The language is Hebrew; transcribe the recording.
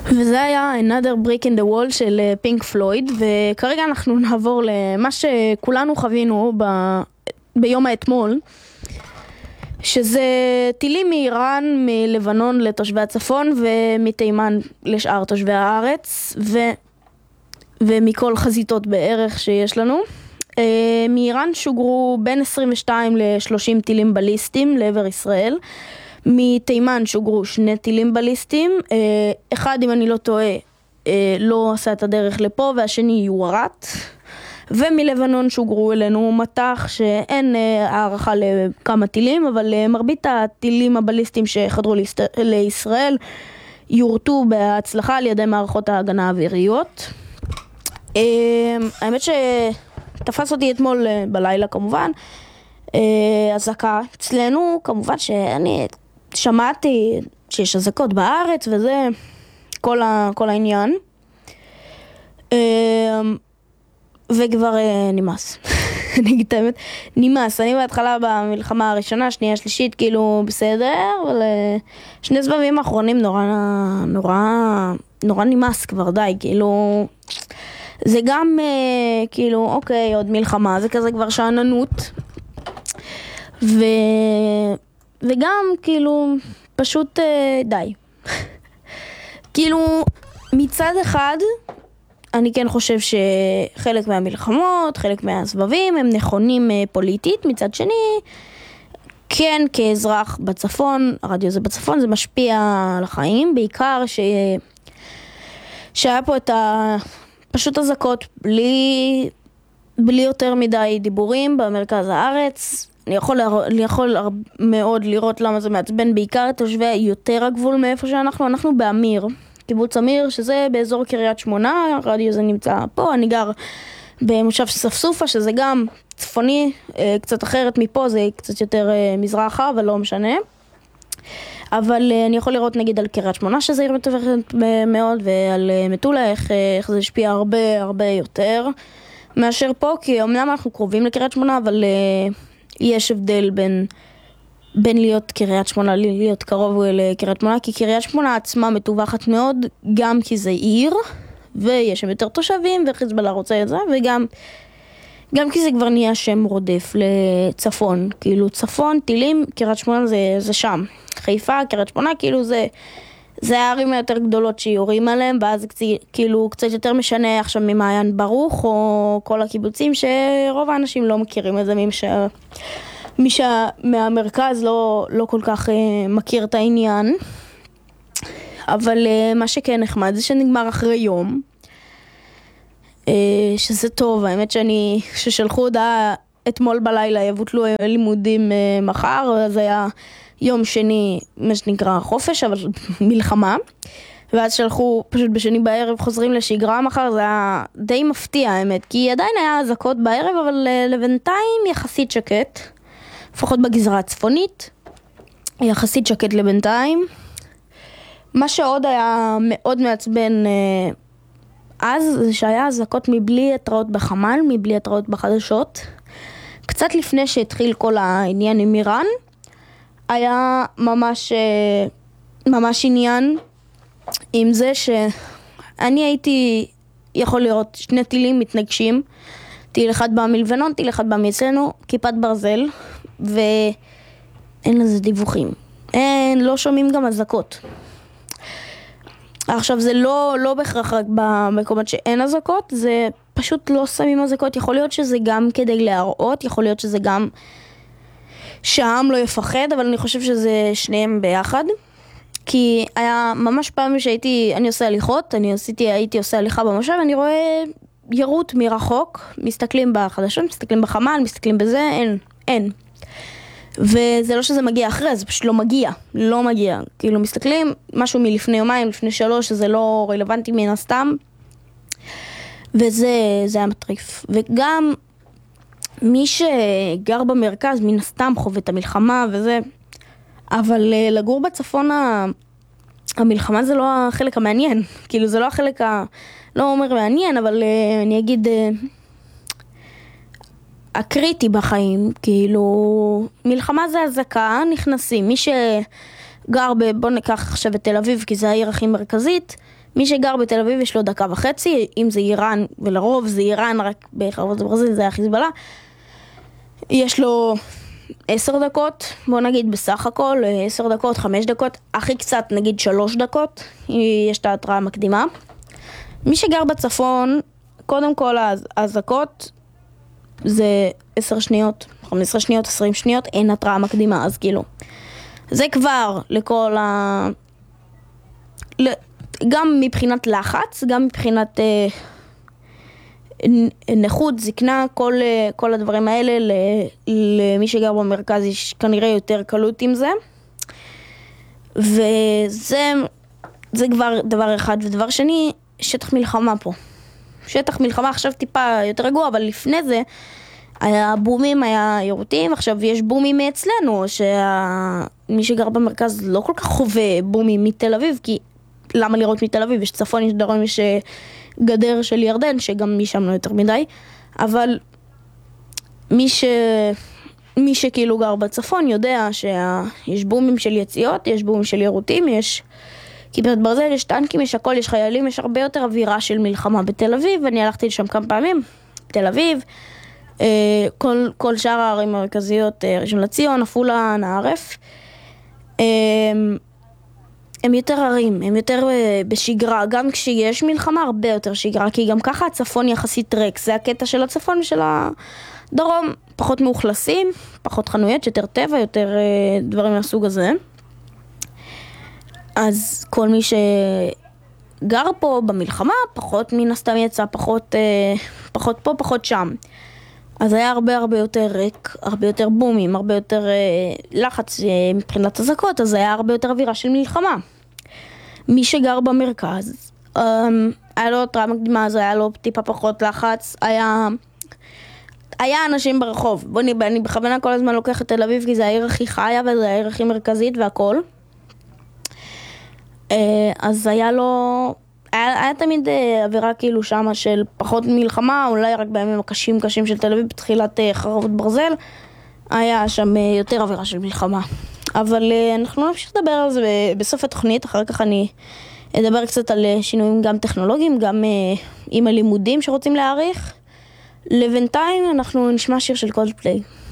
וזה היה Another Brick in the Wall של פינק פלויד, וכרגע אנחנו נעבור למה שכולנו חווינו ביום האתמול, שזה טילים מאיראן, מלבנון לתושבי הצפון, ומתימן לשאר תושבי הארץ, ומכל חזיתות בערך שיש לנו. מאיראן שוגרו בין 22 ל-30 טילים בליסטיים לעבר ישראל. מתימן שוגרו 2 טילים בליסטיים, אחד אם אני לא טועה לא עשה את הדרך לפה והשני יורט, ומלבנון שוגרו אלינו מטח שאין הערכה לכמה טילים, אבל מרבית הטילים הבליסטיים שחדרו לישראל יורטו בהצלחה על ידי מערכות ההגנה האוויריות. האמת שתפס אותי אתמול בלילה כמובן אזעקה אצלנו, כמובן שאני שמעתי שיש אזעקות בארץ וזה כל העניין, וכבר נמאס. אני אגיד את האמת, נמאס. אני בהתחלה במלחמה הראשונה, שנייה, שלישית, כאילו בסדר, אבל שני סבבים האחרונים נורא נמאס כבר, די, כאילו זה גם כאילו אוקיי, עוד מלחמה, זה כזה כבר שעננות, וגם כאילו פשוט די. כאילו מצד אחד אני כן חושב שחלק מהמלחמות, חלק מהסבבים הם נכונים פוליטית, מצד שני כן כאזרח בצפון, הרדיו זה בצפון, זה משפיע על החיים, בעיקר שהיה פה את פשוט אזעקות בלי יותר מדי דיבורים במרכז הארץ. אני יכול מאוד לראות למה זה מעצבן, בעיקר את תושבי יותר הגבול מאיפה אנחנו באמיר, קיבוץ אמיר, שזה באזור קריית שמונה, הרדיו זה נמצא פה, אני גר במושב ספסופה, שזה גם צפוני, קצת אחרת מפה, זה קצת יותר מזרחה, אבל לא משנה. אבל אני יכול לראות נגיד על קריית שמונה, שזה עיר מטווחת מאוד, ועל מטולה, איך זה השפיע הרבה יותר מאשר פה, כי אמנם אנחנו קרובים לקריית שמונה, אבל יש הבדל בין להיות קריית שמונה להיות קרוב לקריית שמונה, כי קריית שמונה עצמה מטווחת מאוד, גם כי זה עיר ויש שם יותר תושבים וחיזבאללה רוצה את זה, וגם כי זה כבר נהיה שם רודף לצפון, כאילו צפון, טילים, קריית שמונה זה שם, חיפה, קריית שמונה, כאילו זה הערים היותר גדולות שיורים עליהם, ואז כאילו קצת יותר משנה עכשיו ממעיין ברוך או כל הקיבוצים, שרוב האנשים לא מכירים את זה, מי שמהמרכז לא כל כך מכיר את העניין. אבל מה שכן נחמד זה שנגמר אחרי יום, שזה טוב. האמת ששלחו הודעה אתמול בלילה יבוטלו לימודים מחר, אז היה יום שני מה שנקרא חופש, אבל מלחמה, ואז שלחו פשוט בשני בערב חוזרים לשגרה מחר. זה היה די מפתיע האמת, כי עדיין היה אזעקות בערב, אבל לבינתיים יחסית שקט, לפחות בגזרה הצפונית, יחסית שקט לבינתיים. מה שעוד היה מאוד מעצבן אז, זה שהיה אזעקות מבלי התראות בחמ"ל, מבלי התראות בחדשות. קצת לפני שהתחיל כל העניין עם איראן, היה ממש עניין עם זה שאני הייתי יכול לראות 2 טילים מתנגשים, טיל אחד בא מלבנון, טיל אחד בא מאצלנו, כיפת ברזל, ואין לזה דיווחים. לא שומעים גם אזעקות. עכשיו זה לא בהכרח רק במקומות שאין אזעקות, זה פשוט לא שמים אזעקות. יכול להיות שזה גם כדי להראות, יכול להיות שזה גם שהעם לא יפחד, אבל אני חושב שזה שניהם ביחד. כי היה ממש פעמים אני עושה הליכות, הייתי עושה הליכה במושב, אני רואה ירות מרחוק, מסתכלים בחדשות, מסתכלים בחמ"ל, מסתכלים בזה, אין. וזה לא שזה מגיע אחרי, זה פשוט לא מגיע. כאילו מסתכלים, משהו מלפני יומיים, לפני 3, שזה לא רלוונטי מן הסתם. וזה היה מטריף. וגם מי שגר במרכז, מן הסתם חווה את המלחמה וזה, אבל לגור בצפון המלחמה זה לא החלק המעניין. כאילו זה לא החלק לא אומר מעניין, אבל אני אגיד הקריטי בחיים. כאילו מלחמה זה אזעקה, נכנסים. מי שגר בוא ניקח עכשיו את תל אביב, כי זה העיר הכי מרכזית, מי שגר בתל אביב יש לו 1.5 דקות, אם זה איראן, ולרוב זה איראן, רק בחרבות ברזל זה החיזבאללה, יש לו 10 דקות, בוא נגיד בסך הכל, 10 דקות, 5 דקות, הכי קצת נגיד 3 דקות, יש את ההתראה המקדימה. מי שגר בצפון, קודם כל האזעקות זה 10 שניות, 15 שניות, 20 שניות, אין התראה מקדימה, אז כאילו. זה כבר לכל גם מבחינת לחץ, גם מבחינת נכות, זקנה, כל הדברים האלה, למי שגר במרכז יש כנראה יותר קלות עם זה. וזה כבר דבר אחד. ודבר שני, שטח מלחמה פה. שטח מלחמה עכשיו טיפה יותר רגוע, אבל לפני זה היה בומים, היה יירוטים, עכשיו יש בומים מאצלנו, שמי שגר במרכז לא כל כך חווה בומים מתל אביב, כי למה לראות מתל אביב? יש צפון, יש דרום, יש גדר של ירדן, שגם משם לא יותר מדי, אבל מי שכאילו גר בצפון יודע שיש בומים של יציאות, יש בומים של יירוטים, יש כיפת ברזל, יש טנקים, יש הכל, יש חיילים, יש הרבה יותר אווירה של מלחמה בתל אביב, אני הלכתי לשם כמה פעמים, בתל אביב, כל שאר הערים המרכזיות, ראשון לציון, עפולה, נערף, הם יותר ערים, הם יותר בשגרה, גם כשיש מלחמה הרבה יותר שגרה, כי גם ככה הצפון יחסית ריק, זה הקטע של הצפון ושל הדרום, פחות מאוכלסים, פחות חנויות, יותר טבע, יותר דברים מהסוג הזה. אז כל מי שגר פה במלחמה, פחות מן הסתם יצא, פחות פה, פחות שם. אז היה הרבה יותר ריק, הרבה יותר בומים, הרבה יותר לחץ מבחינת הזקות, אז היה הרבה יותר אווירה של מלחמה. מי שגר במרכז, היה לו התראה מקדימה, אז היה לו טיפה פחות לחץ, היה אנשים ברחוב. אני בכוונה כל הזמן לוקח את תל אביב, כי זה העיר הכי חיה וזה העיר הכי מרכזית והכל. אז היה תמיד אווירה כאילו שמה של פחות מלחמה, אולי רק בימים הקשים של תל אביב, בתחילת חרבות ברזל, היה שם יותר אווירה של מלחמה. אבל אנחנו נמשיך לדבר על זה בסוף התוכנית, אחר כך אני אדבר קצת על שינויים גם טכנולוגיים, גם עם הלימודים שרוצים להעריך. לבינתיים אנחנו נשמע שיר של קולדפליי.